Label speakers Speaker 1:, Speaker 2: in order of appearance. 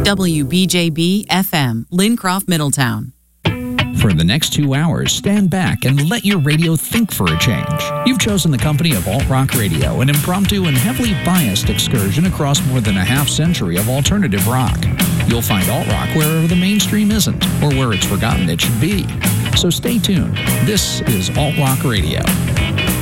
Speaker 1: WBJB FM, Lincroft, Middletown.
Speaker 2: For the next 2 hours, stand back and let your radio think for a change. You've chosen the company of Alt Rock Radio, an impromptu and heavily biased excursion across more than a half-century of alternative rock. You'll find alt rock wherever the mainstream isn't, or where it's forgotten it should be. So stay tuned. This is Alt Rock Radio.